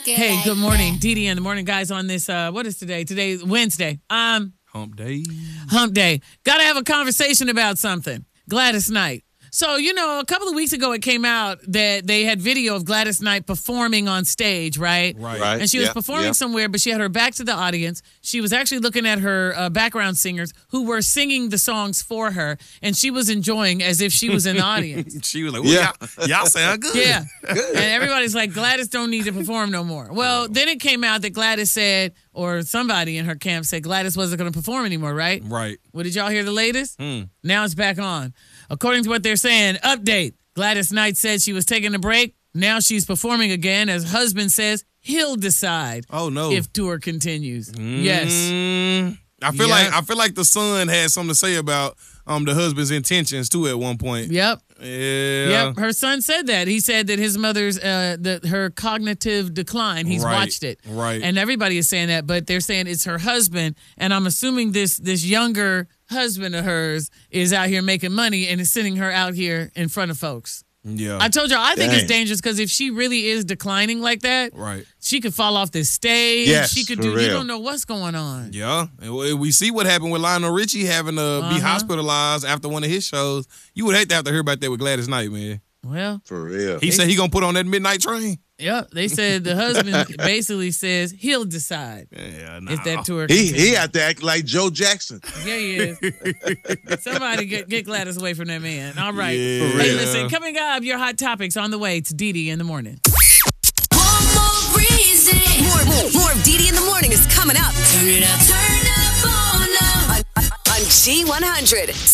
Hey, good morning. Dee in the morning, guys, on this, what is today? Today's Wednesday. Hump day. Hump day. Got to have a conversation about something. Gladys Knight. So, a couple of weeks ago it came out that they had video of Gladys Knight performing on stage, right? Right. And she was performing somewhere, but she had her back to the audience. She was actually looking at her background singers who were singing the songs for her, and she was enjoying as if she was in the audience. She was like, well, y'all sound good. Yeah. And everybody's like, Gladys don't need to perform no more. Well, then it came out that Gladys said, or somebody in her camp said Gladys wasn't going to perform anymore, right? Right. Well, did y'all hear the latest? Now it's back on. According to what they're saying, update. Gladys Knight said she was taking a break. Now she's performing again. As husband says, he'll decide if tour continues. Yes. I feel like the son had something to say about the husband's intentions too at one point. Yep. Yeah. Yep. Her son said that. He said that his mother's her cognitive decline. He's watched it. Right. And everybody is saying that, but they're saying it's her husband. And I'm assuming this younger husband of hers is out here making money and is sending her out here in front of folks. Yeah. I told y'all, I think it's dangerous because if she really is declining like that, she could fall off this stage. Yes, she could for you real. don't know what's going on. Yeah. And we see what happened with Lionel Richie having to be hospitalized after one of his shows. You would hate to have to hear about that with Gladys Knight, man. Well, For real. He said he gonna put on that midnight train. yeah, they said the husband basically says he'll decide if that tour He continues. had to act like Joe Jackson. Yeah, he is. Somebody get Gladys away from that man. All right. Yeah. Hey, listen, coming up, your hot topics on the way to Dee in the morning. One more reason. More of Dee in the morning is coming up. Turn it up. Turn up on G100.